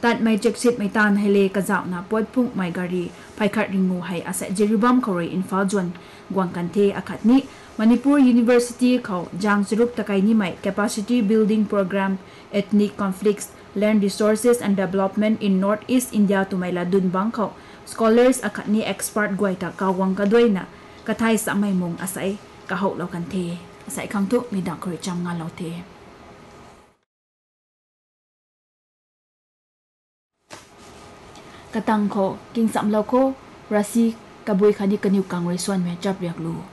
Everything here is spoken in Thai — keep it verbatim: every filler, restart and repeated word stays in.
ตัดไม่เจ็กซิดไม่ตานให้เลกระเจ้าหน้าปวดพุ่งไม่การีไปขัดริงูให้อาศัยเจริบัมเขาเรอินฟาจวนกวางกันเทอาคัดนี้มณิปุร University เขาจางสรุปตะไคนี่ไม่ Capacity Building Program Ethnic Conflicts Land Resources and Development in Northeast India ตุไมลาดุนบังเขา Scholars อาคัดนี้ Expert กวยตะกาววังกระด้วยนะกระไทยสมัยมงอาศัยกะหกเรากันเทอาศัยคำทุกมีดังเคยจำงานเราเทกระตังโคกิงสำเราโครัสซีกระบุยคันนี้กันอยู่กลางเรส่วนแม่จับเรียกลู